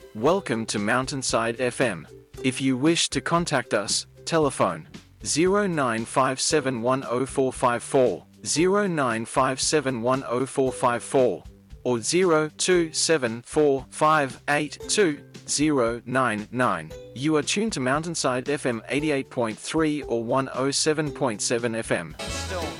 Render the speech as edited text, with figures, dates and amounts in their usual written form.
Welcome to Mountainside FM. If you wish to contact us, telephone 0957104454, 0957104454, or 0274582099. You are tuned to Mountainside FM 88.3 or 107.7 FM.